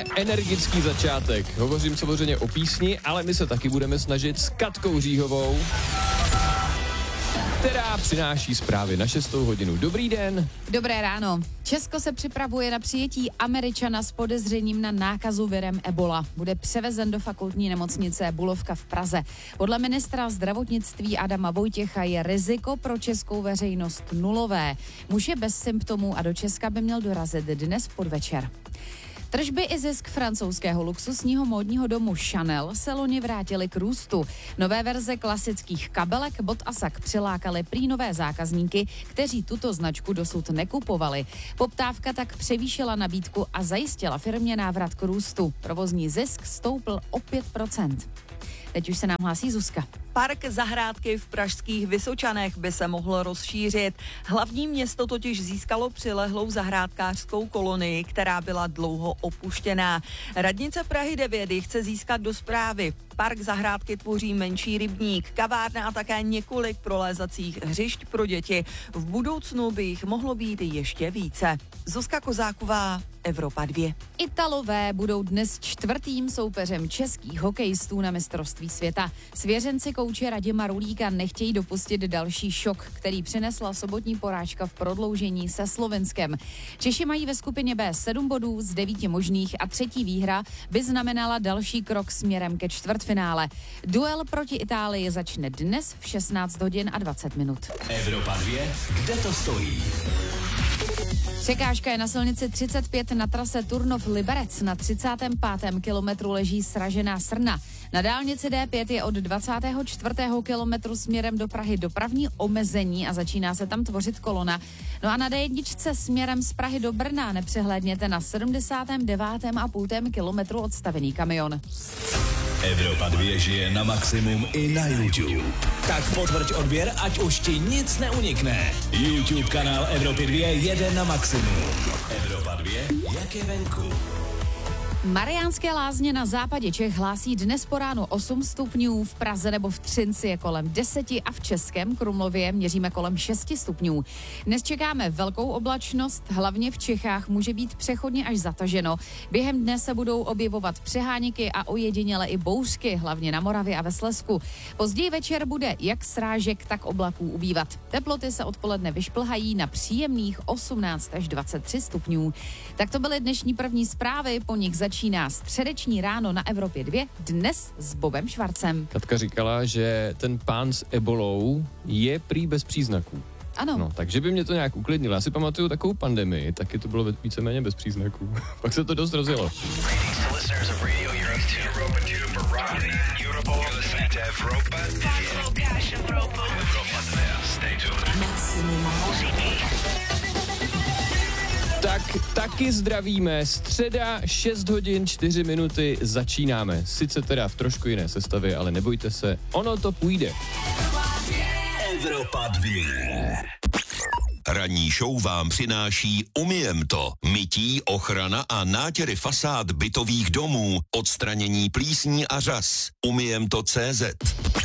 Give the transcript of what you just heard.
je energický začátek. Hovořím samozřejmě o písni, ale my se taky budeme snažit s Katkou Říhovou, která přináší zprávy na 6. hodinu. Dobrý den. Dobré ráno. Česko se připravuje na přijetí Američana s podezřením na nákazu virem Ebola. Bude převezen do fakultní nemocnice Bulovka v Praze. Podle ministra zdravotnictví Adama Vojtěcha je riziko pro českou veřejnost nulové. Muž je bez symptomů a do Česka by měl dorazit dnes v podvečer. Tržby i zisk francouzského luxusního módního domu Chanel se loni vrátily k růstu. Nové verze klasických kabelek, bot a sak přilákaly prý nové zákazníky, kteří tuto značku dosud nekupovali. Poptávka tak převýšila nabídku a zajistila firmě návrat k růstu. Provozní zisk stoupl o 5%. Teď už se nám hlásí Zuzka. Park zahrádky v pražských Vysočanech by se mohl rozšířit. Hlavní město totiž získalo přilehlou zahrádkářskou kolonii, která byla dlouho opuštěná. Radnice Prahy 9 ji chce získat do správy. Park zahrádky tvoří menší rybník, kavárna a také několik prolézacích hřišť pro děti. V budoucnu by jich mohlo být ještě více. Zuzka Kozáková, Evropa 2. Italové budou dnes čtvrtým soupeřem českých hokejistů na mistrovství světa. Svěřenci kouče Radima Rulíka nechtějí dopustit další šok, který přinesla sobotní porážka v prodloužení se Slovinskem. Češi mají ve skupině B 7 bodů z 9 možných a třetí výhra by znamenala další krok směrem ke čtvrtfinále. Duel proti Itálii začne dnes v 16 hodin a 20 minut. Evropa 2, kde to stojí? Překážka je na silnici 35 na trase Turnov-Liberec. Na 35. kilometru leží sražená srna. Na dálnici D5 je od 24. kilometru směrem do Prahy dopravní omezení a začíná se tam tvořit kolona. No a na D1 směrem z Prahy do Brna nepřehlédněte na 79,5 kilometru odstavený kamion. Evropa 2 žije na maximum i na YouTube. Tak potvrď odběr, ať už ti nic neunikne. YouTube kanál Evropy 2 jede na maximum. Evropa 2, jak je venku? Mariánské Lázně na západě Čech hlásí dnes po ránu 8 stupňů, v Praze nebo v Třinci je kolem 10 a v Českém Krumlově měříme kolem 6 stupňů. Dnes čekáme velkou oblačnost, hlavně v Čechách může být přechodně až zataženo. Během dne se budou objevovat přeháníky a ojediněle i bouřky, hlavně na Moravě a ve Slezsku. Později večer bude jak srážek, tak oblaků ubývat. Teploty se odpoledne vyšplhají na příjemných 18 až 23 stupňů. Tak to byly dnešní první zprávy, po nich začíná středeční ráno na Evropě 2, dnes s Bobem Švarcem. Katka říkala, že ten pán s ebolou je prý bez příznaků. Ano. No, takže by mě to nějak uklidnilo. Já si pamatuju takovou pandemii, taky to bylo víceméně bez příznaků. Pak se to dost rozjelo. Tak taky zdravíme. Středa, 6 hodin, 4 minuty, začínáme. Sice teda v trošku jiné sestavě, ale nebojte se, ono to půjde. Evropa 2. Ranní show vám přináší Umyjem to. Mytí, ochrana a nátěry fasád bytových domů, odstranění plísní a řas. Umyjem to CZ.